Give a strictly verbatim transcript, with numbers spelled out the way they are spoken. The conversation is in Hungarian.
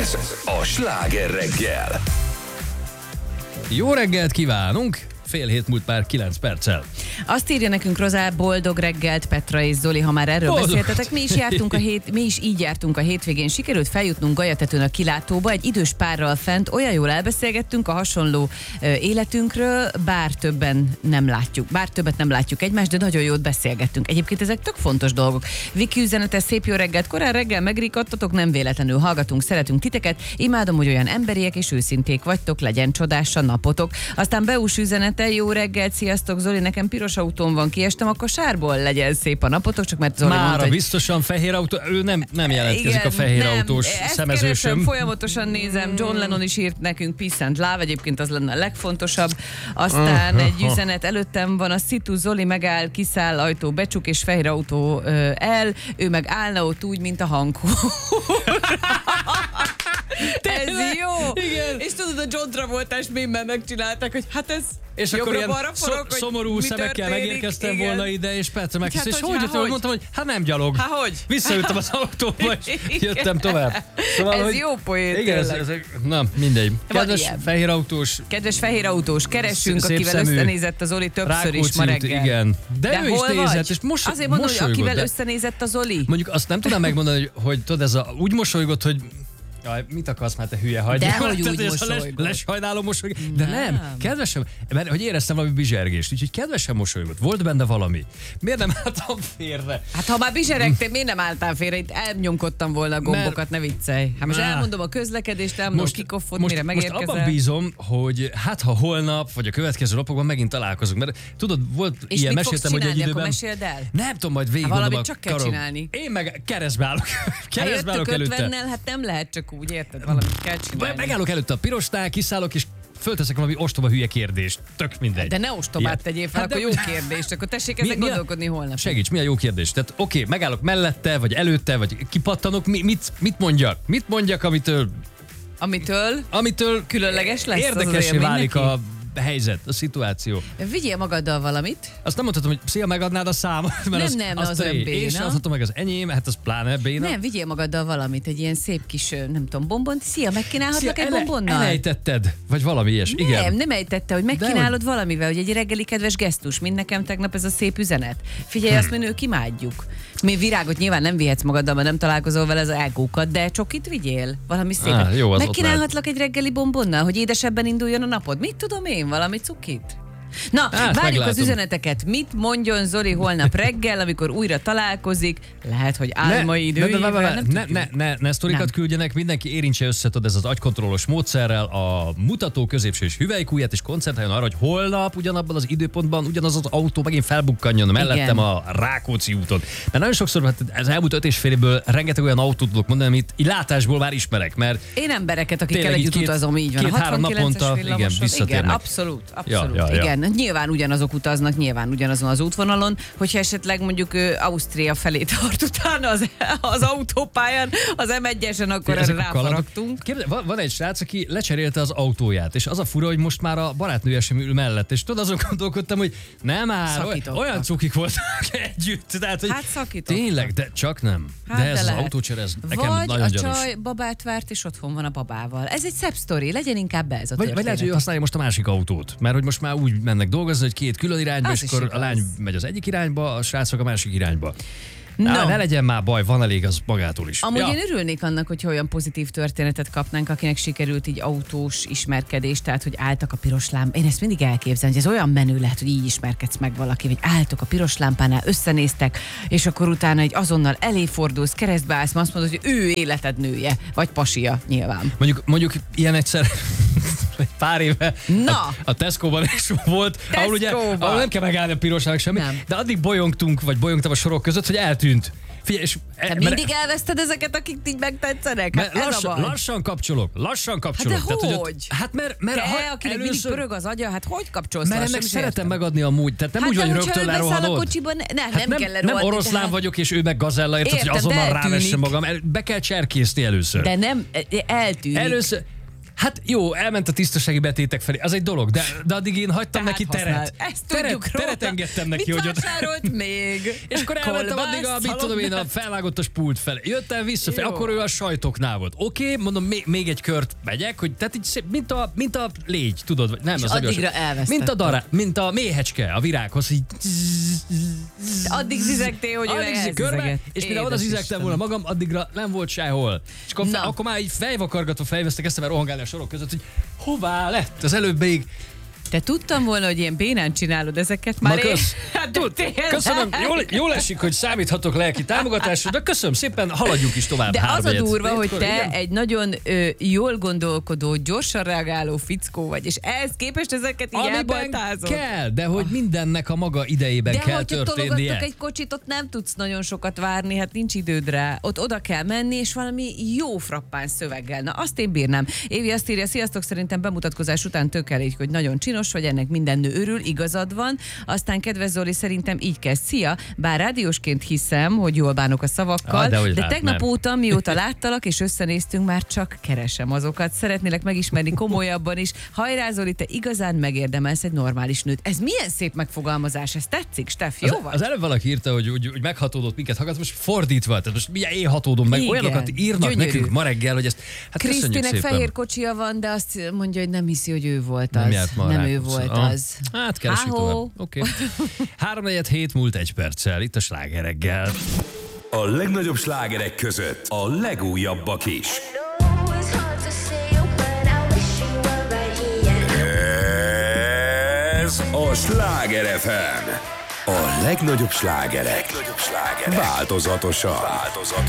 Ez a Sláger reggel. Jó reggelt kívánunk! Fél hét múlt már kilenc perccel. Azt írja nekünk Rozá, boldog reggelt, Petra és Zoli, ha már erről boldog. beszéltetek. Mi is, jártunk a hét, mi is így jártunk a hétvégén. Sikerült feljutnunk Galyatetőn a kilátóba, egy idős párral fent. Olyan jól elbeszélgettünk a hasonló ö, életünkről, bár többen nem látjuk. Bár többet nem látjuk egymást, de nagyon jót beszélgettünk. Egyébként ezek tök fontos dolgok. Viki üzenete, szép jó reggelt, korán reggel megrikattatok, nem véletlenül hallgatunk, szeretünk titeket. Imádom, hogy olyan emberiek és őszinték vagytok, legyen csodás a napotok. Aztán Beus üzenete, jó reggelt, sziasztok, Zoli, nekem piros autón van, kiestem, akkor sárból legyen szép a napotok, csak mert Zoli Mára mondta, hogy... biztosan fehér autó, ő nem, nem jelentkezik igen, a fehér nem, autós szemezősöm. Keresem, folyamatosan nézem, John Lennon is írt nekünk Peace and Love, egyébként az lenne a legfontosabb. Aztán egy üzenet előttem van, a szitu, Zoli megáll, kiszáll, ajtó becsuk, és fehér autó ö, el, ő meg állna ott úgy, mint a hangú. Ez jó! Igen. És tudod, a John Travoltás mémben megcsinálták, hogy hát ez és akkor ilyen forog, szó, szomorú szemekkel megérkeztem igen. volna ide, és persze megkérdezte, hát, és hogy, hogy, hogy mondtam, hogy hát nem gyalog. Hát hogy? Visszaültem az autóba, és jöttem tovább. Szóval, ez hogy, jó poén. Igen, ez, ez, na mindegy. Kedves fehér autós. Kedves fehér autós, keressünk, akivel szemű, összenézett az Oli többször Rákóczi is ma reggel. Igen. De, De ő is nézett, vagy? és mos, azért mondom, hogy akivel de... összenézett az Oli. Mondjuk azt nem tudnám megmondani, hogy, hogy tudod, ez a, úgy mosolygott, hogy jaj, mit akarsz már, te hülye hagyj? Dehogy úgy mosolygott. Les, lesajnáló mosolygott. De nem, nem kedvesen, mert hogy éreztem valami bizsergést, úgyhogy kedvesen mosolygott. Volt benne valami. Miért nem álltam félre? Hát ha már bizseregtél, miért nem álltál félre? Itt elnyomkodtam volna a gombokat, mert... ne viccelj. Hát most Á. elmondom a közlekedést, elmondom most, a kikoffot, mire megérkezel. Most abban bízom, hogy hát ha holnap, vagy a következő napokban megint találkozunk. Mert tudod, volt és ilyen, meséltem, hogy egy időben... akkor meséld el? Nem tudom, majd végig valamit csak kell karom. csinálni. Én meg keresztbe állok. Keresztbe állok előtte. Hát nem lehet csak úgy, érted? Valamit kell csinálni. Megállok előtte a pirosnál, kiszállok, és fölteszek valami ostoba hülye kérdést. Tök mindegy. De ne ostobát ja. tegyél fel, hát akkor de... jó kérdést, akkor tessék ezzel gondolkodni holnap. Segíts, mi a jó kérdés? Tehát oké, okay, megállok mellette, vagy előtte, vagy kipattanok, mi, mit, mit mondjak? Mit mondjak, amitől... Amitől? Amitől különleges lesz érdekessé válik a helyzet, a szituáció. Vigyél magaddal valamit. Azt nem mondhatom, hogy szia, megadnád a számot, mert nem, az, nem, az, az az olyan béna. És adhatom meg az enyém, hát az pláne béna. Nem, vigyél magaddal valamit, egy ilyen szép kis, nem tudom, bombont. Szia, megkínálhatlak egy ele, bombonnal? Elejtetted, vagy valami ilyesmi. Nem, igen. nem ejtette, hogy megkínálod hogy... valamivel, hogy egy reggeli kedves gesztus, mint nekem tegnap ez a szép üzenet. Figyelj, hmm. azt mi nők imádjuk. Mi virágot nyilván nem vihetsz magaddal, mert nem találkozol vele az ágókat, de csokit vigyél, valami szép. Ah, jó, megkínálhatlak egy reggeli bombonnal, hogy édesebben induljon a napod. Mit tudom én, valami cukit? Na, hát, várjuk meglátom. Az üzeneteket. Mit mondjon Zoli holnap reggel, amikor újra találkozik? Lehet, hogy álmai időjével. Ne, ne, ne, ne, ne sztorikat nem. Küldjenek, mindenki érintse össze, tudod, ez az agykontrollos módszerrel a mutató középső és hüvelykújját, és koncentráljon arra, hogy holnap ugyanabban az időpontban ugyanaz az autó megint felbukkanjon mellettem igen. a Rákóczi úton. Mert nagyon sokszor hát az elmúlt öt és fél évből rengeteg olyan autót tudok mondani, amit így látásból már ismerek, mert én embereket, akikkel együtt két, utazom, így van. Két-három naponta, igen, visszatérnek. Igen, abszolút, abszolút, ja, ja, ja. igen. Nyilván ugyanazok utaznak, nyilván ugyanazon az útvonalon, hogyha esetleg mondjuk ő, Ausztria felé tart utána az, az autópályán, az em egyesen, akkor erre ráfaragtunk. Van, van egy srác, aki lecserélte az autóját, és az a fura, hogy most már a barátnője sem ül mellett, és tudod, azon gondolkodtam, hogy nem már, olyan cukik voltak együtt. Tehát, hogy hát szakítottak. Tényleg, de csak nem. Hát de ez de az lehet. autócsere, ez nekem vagy nagyon gyanús. Vagy a csaj babát várt, és otthon van a babával. Ez egy szebb sztori, legyen inkább ez a vagy, vagy lehet, hogy ő használja most a másik autót, mert hogy most már úgy mennek dolgozni, hogy két külön irányba, az és akkor igaz. A lány megy az egyik irányba, a srácok a másik irányba. No. Ne, ne legyen már baj, van elég az magától is. Amúgy ja. én örülnék annak, hogyha olyan pozitív történetet kapnánk, akinek sikerült így autós ismerkedés, tehát hogy álltak a piros lámpán. Én ezt mindig elképzelem, hogy ez olyan menő lehet, hogy így ismerkedsz meg valaki, hogy álltok a piros lámpánál, összenéztek, és akkor utána egy azonnal eléfordulsz, keresztbe állsz, azt mondod, hogy ő életed nője, vagy pasia nyilván. Mondjuk, mondjuk ilyen egyszer pár éve Na. a, a Tesco-ban is volt, ahol, ugye, ahol nem kell megállni a pirosnak semmi, nem. De addig bolyongtunk, vagy bolyongtam a sorok között, hogy eltűnt. Figyelj, és, Te mert, mindig elveszted ezeket, akik így megtetszenek? Hát lassan, lassan kapcsolok, lassan kapcsolok. Hát de tehát, hogy? Ott, hát mert, mert Te, ha akinek először... mindig pörög az agya, hát hogy kapcsolsz? Mert ennek szeretem megadni amúgy, tehát nem hát úgy, hogy rögtön lerohanod. A kocsiban, ne, hát nem, nem kell lerohanni. Nem oroszlán hát... vagyok, és ő meg gazella, érted, hogy azonnal rávesse magam. Be kell cserkészni először. De nem, eltűnik. Először... Hát jó, elment a tisztasági betétek felé, az egy dolog, de, de addig én hagytam Tehát neki teret. használ. Ezt teret, tudjuk róla. teret engedtem neki, Mit hogy ott... vásárolt még? És akkor elmentem Kolbász, addig a, mit tudom én, a felvágottas pult felé. Jöttem vissza, fel, Jó. akkor ő a sajtoknál volt. Oké, okay, mondom, még, még egy kört megyek, hogy tehát így szép, mint a, mint a légy, tudod, vagy nem, És az addigra nem elvesztetted. Mint a dará, mint a méhecske a virághoz, így Addig zizegtél, hogy ő addig zizeg körbe, elzizegett. és mire oda Édes zizegtem Istenem. volna magam, addigra nem volt sehol. És akkor, Na. akkor már így fejvakargatva fejvesztek, kezdtem el rohangálni a sorok között, hogy hová lett az előbb még. Te tudtam volna, hogy ilyen bénán csinálod ezeket már. Ma én- kösz. Hát de Tud, tényleg. köszönöm, jól, jól esik, hogy számíthatok lelki támogatásra, de köszönöm szépen, haladjunk is tovább. De három az a negyed durva, hogy hétkor, te igen? egy nagyon ö, jól gondolkodó, gyorsan reagáló fickó vagy, és ehhez képest ezeket így Amiben elbaltázod. kell, de hogy mindennek a maga idejében De kell hogyha történnie. tologattok egy kocsit, ott nem tudsz nagyon sokat várni, hát nincs időd rá. Ott oda kell menni, és valami jó frappán szöveggel. Na, azt én bírnám. Évi azt írja, sziasztok, szerintem bemutatkozás után tök elég, hogy nagyon csinos vagy, ennek minden nő örül, igazad van. Aztán kedves Zoli, szerintem így kezd. Szia, bár rádiósként hiszem, hogy jól bánok a szavakkal, Ah, de hogy de rád tegnap nem. óta, mióta láttalak és összenéztünk, már csak keresem azokat. Szeretnélek megismerni komolyabban is. Hajrá, Zoli, te igazán megérdemelsz egy normális nőt. Ez milyen szép megfogalmazás, ez tetszik, Steff, jó Az, vagy? az előbb valaki írta, hogy, hogy, hogy meghatódott minket hallgat, most fordítva, tehát most milyen én hatódom meg, Igen, olyanokat írnak gyönyörű. nekünk ma reggel, hogy ezt, hát köszönjük Krisztinek szépen. fehér kocsia van, de azt mondja, hogy nem hiszi, hogy ő volt az. Nem járt ma a nem ő Rákóczi. volt Ah. az. Hát keresünk Há-hó. tovább. Oké. Okay. Három negyed hét múlt egy perccel, itt a Sláger reggel. A legnagyobb slágerek között a legújabbak is. know it's hard to say it, but I wish you were right here. Ez a Sláger ef em. A legnagyobb slágerek. Változatosan. Változatosan.